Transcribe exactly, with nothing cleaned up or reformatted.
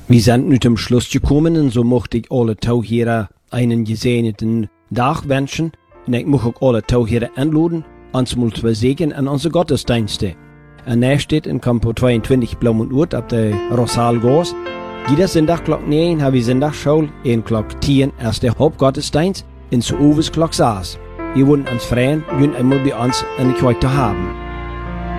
Wir sind nu zum Schluss gekommen und so möchte ich alle Tauchhörer einen gesegneten Tag wünschen. Und ich möchte auch alle Tauchhörer einladen, uns mal zu sehen an unsere Gottesdienste. Und er steht in Kampo zweiundzwanzig Blaumunduert auf der Rosalgors. Jeder Sonntag klock neun haben wir Sonntagsschule, en klock tien ist der Hauptgottesdienst, und zu Uwes klock sechs. Wir wollen uns freuen, jün einmal bei uns in der Kirche zu haben.